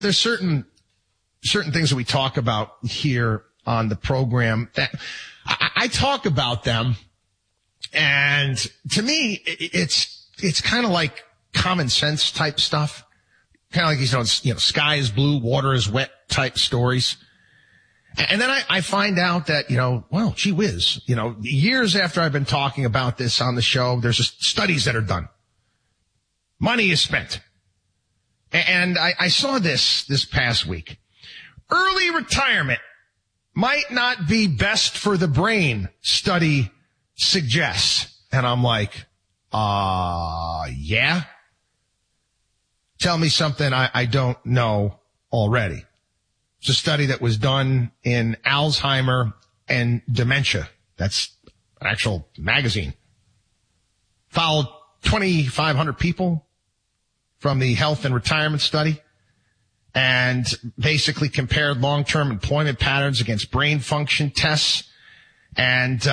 there's certain things that we talk about here on the program that I talk about them, and to me, it's kind of like common sense type stuff. Kind of like, sky is blue, water is wet type stories. And then I find out that, well, gee whiz, years after I've been talking about this on the show, there's just studies that are done. Money is spent. And I saw this past week. Early retirement might not be best for the brain, study suggests. And I'm like, yeah? Tell me something I don't know already. It's a study that was done in Alzheimer and dementia. That's an actual magazine. Followed 2,500 people from the health and retirement study and basically compared long-term employment patterns against brain function tests. And,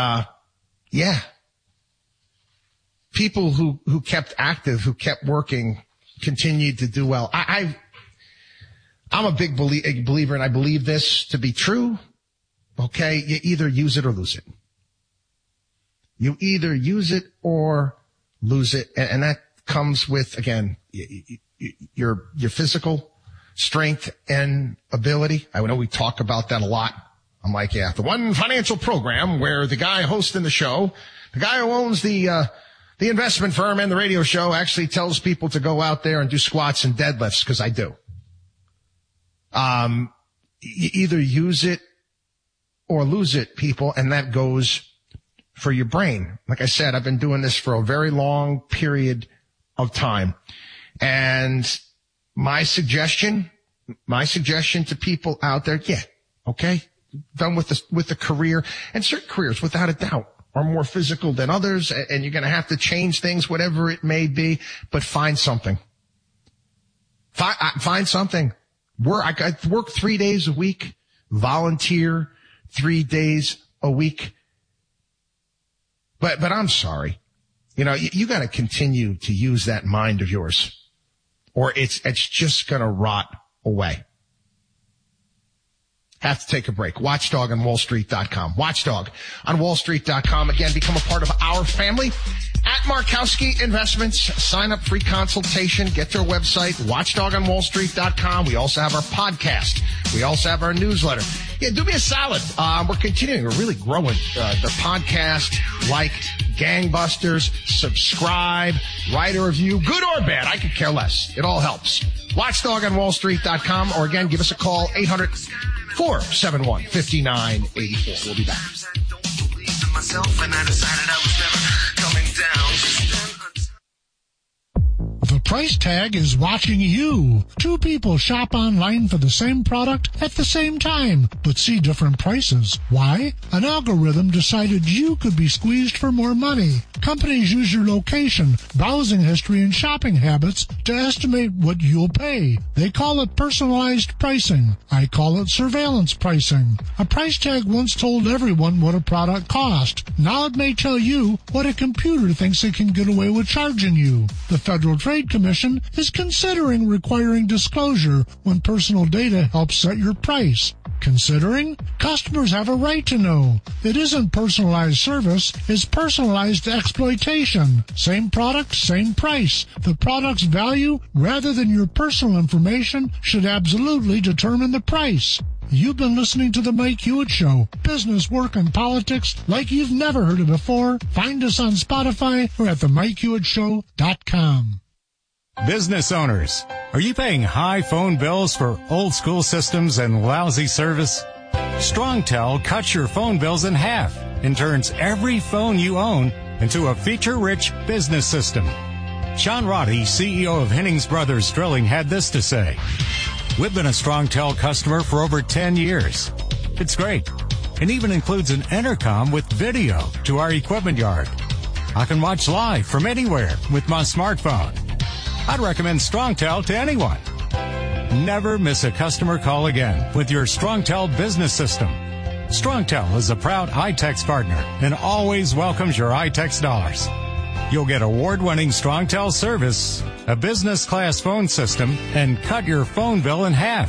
people who kept active, who kept working, continued to do well. I'm a big believer, and I believe this to be true. Okay, you either use it or lose it. You either use it or lose it, and that comes with, again, your physical strength and ability. I know we talk about that a lot. I'm like, yeah, the one financial program where the guy hosting the show, the guy who owns the investment firm and the radio show actually tells people to go out there and do squats and deadlifts, because I do. You either use it or lose it, people, and that goes for your brain. Like I said, I've been doing this for a very long period of time. And my suggestion to people out there, okay, done with the career, and certain careers, without a doubt, are more physical than others, and you're going to have to change things, whatever it may be, but find something. Find something. I work 3 days a week, volunteer 3 days a week. But I'm sorry. You got to continue to use that mind of yours, or it's just going to rot away. Have to take a break. Watchdog on WallStreet.com. Watchdog on WallStreet.com. Again, become a part of our family at Markowski Investments. Sign up, free consultation. Get to our website, WatchdogOnWallStreet.com. We also have our podcast. We also have our newsletter. Yeah, do me a solid. We're continuing. We're really growing the podcast like gangbusters. Subscribe, write a review, good or bad. I could care less. It all helps. WatchdogOnWallStreet.com, or again, give us a call, 800-471-5984. We'll be back. The price tag is watching you. Two people shop online for the same product at the same time, but see different prices. Why? An algorithm decided you could be squeezed for more money. Companies use your location, browsing history, and shopping habits to estimate what you'll pay. They call it personalized pricing. I call it surveillance pricing. A price tag once told everyone what a product cost. Now it may tell you what a computer thinks it can get away with charging you. The Federal Trade Commission is considering requiring disclosure when personal data helps set your price. Considering? Customers have a right to know. It isn't personalized service, it's personalized exploitation. Same product, same price. The product's value, rather than your personal information, should absolutely determine the price. You've been listening to The Mike Hewitt Show. Business, work, and politics like you've never heard it before. Find us on Spotify or at themikehewittShow.com. Business owners, are you paying high phone bills for old school systems and lousy service? StrongTel cuts your phone bills in half and turns every phone you own into a feature-rich business system. Sean Roddy, CEO of Hennings Brothers Drilling, had this to say. We've been a StrongTel customer for over 10 years. It's great. It even includes an intercom with video to our equipment yard. I can watch live from anywhere with my smartphone. I'd recommend StrongTel to anyone. Never miss a customer call again with your StrongTel business system. StrongTel is a proud iTex partner and always welcomes your iTex dollars. You'll get award-winning StrongTel service, a business-class phone system, and cut your phone bill in half.